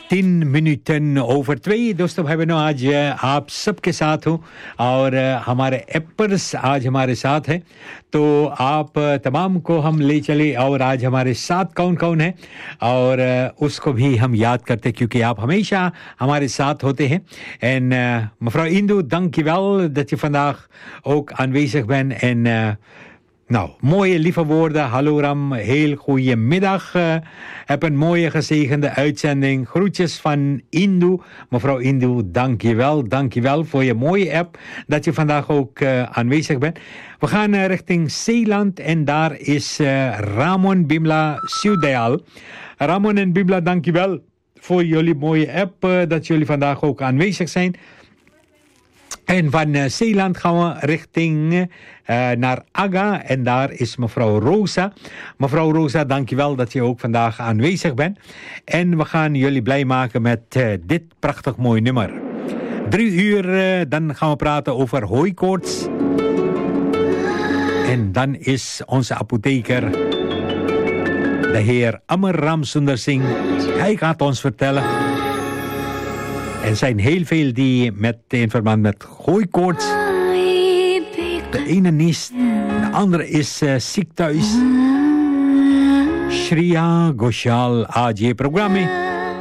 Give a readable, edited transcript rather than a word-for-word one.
2:10 दोस्तों भाई बहनों आज आप सबके साथ हूँ और हमारे एपर्स आज हमारे साथ हैं तो आप तमाम को हम ले चले और आज हमारे साथ कौन कौन है और उसको भी हम याद करते क्योंकि आप हमेशा हमारे साथ होते हैं en mevrouw Indu dankjewel dat je vandaag ook aanwezig bent en nou, mooie lieve woorden. Hallo Ram, heel goede middag. Heb een mooie gezegende uitzending. Groetjes van Indu. Mevrouw Indu, dankjewel. Dankjewel voor je mooie app dat je vandaag ook aanwezig bent. We gaan richting Zeeland en daar is Ramon Bimla Siudayal. Ramon en Bimla, dankjewel voor jullie mooie app dat jullie vandaag ook aanwezig zijn. En van Zeeland gaan we richting naar Aga en daar is mevrouw Rosa. Mevrouw Rosa, dankjewel dat je ook vandaag aanwezig bent. En we gaan jullie blij maken met dit prachtig mooi nummer. 3 uur, dan gaan we praten over hooikoorts. En dan is onze apotheker, de heer Amar Ramsundar Singh. Hij gaat ons vertellen. Er zijn heel veel die in verband met hooikoorts. De ene niest, de andere is ziek thuis. Shriya Ghoshal, आज ये प्रोग्राम में